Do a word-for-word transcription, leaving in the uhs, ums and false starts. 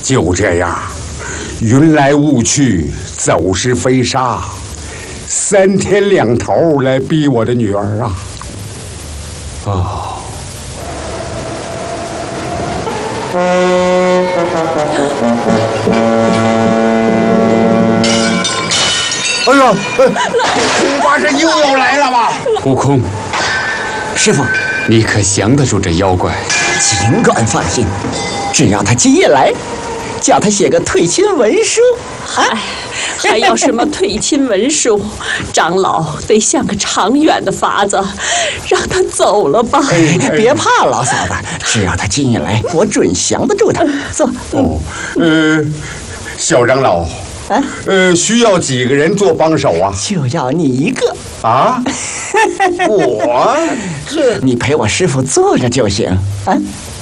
就这样，云来雾去，走是飞沙，三天两头来逼我的女儿啊！哦。哎呀，恐怕是又要来了吧？ 悟空， 师傅， 你可降得住这妖怪？ 尽管放心，只要他今夜来，叫他写个退亲文书。 哎，还要什么退亲文书？长老得想个长远的法子，让他走了吧。 哎，别怕，老嫂子，只要他今夜来，我准降得住他。坐。 哦，呃，小长老。啊，呃，需要几个人做帮手啊？ 就要你一个啊！我这， 你陪我师傅坐着就行啊。